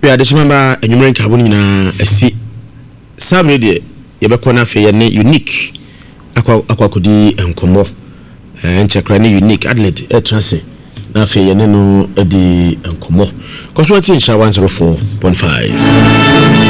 we adishimamba enyumren kaboni na esi sabre de yebekọ na fe ye ne unique akwa kodi enkomo enchekra ne unique Adelaide etrase na fe ye ne no edi enkomo koso ati insha 104.5